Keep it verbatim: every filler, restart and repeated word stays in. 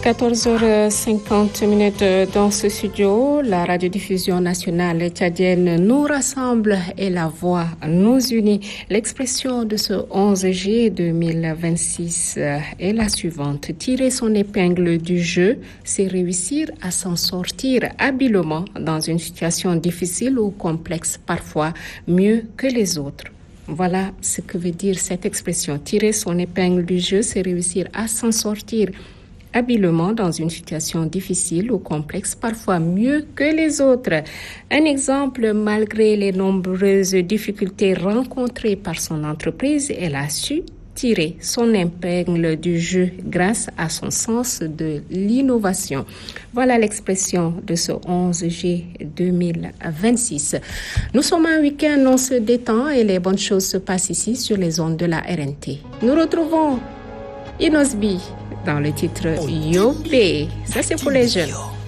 quatorze heures cinquante minutes dans ce studio. La radiodiffusion nationale tchadienne nous rassemble et la voix nous unit. L'expression de ce onze juillet deux mille vingt-six est la suivante. Tirer son épingle du jeu, c'est réussir à s'en sortir habilement dans une situation difficile ou complexe, parfois mieux que les autres. Voilà ce que veut dire cette expression. Tirer son épingle du jeu, c'est réussir à s'en sortir habilement dans une situation difficile ou complexe, parfois mieux que les autres. Un exemple, malgré les nombreuses difficultés rencontrées par son entreprise, elle a su tirer son épingle du jeu grâce à son sens de l'innovation. Voilà l'expression de ce onze juillet deux mille vingt-six. Nous sommes un week-end, on se détend et les bonnes choses se passent ici sur les ondes de la R N T. Nous retrouvons Inosbi dans le titre Yopé. Ça, c'est pour les jeunes.